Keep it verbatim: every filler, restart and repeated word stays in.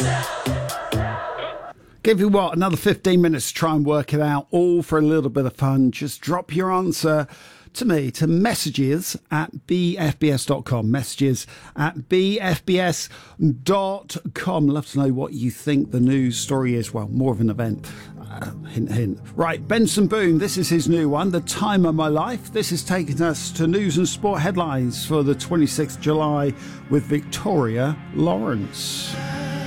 Give you what, another fifteen minutes to try and work it out, all for a little bit of fun. Just drop your answer to me, to messages at b f b s dot com. Messages at b f b s dot com. Love to know what you think the news story is. Well, more of an event. Uh, hint, hint. Right, Benson Boone, this is his new one, The Time of My Life. This is taking us to news and sport headlines for the twenty-sixth of July with Victoria Lawrence.